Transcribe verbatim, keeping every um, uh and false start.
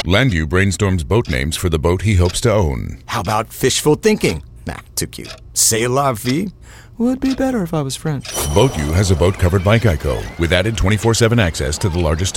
Landu brainstorms boat names for the boat he hopes to own. How about fishful thinking? Nah, too cute. C'est la vie would be better if I was French. Boat U has a boat covered by Geico with added twenty-four seven access to the largest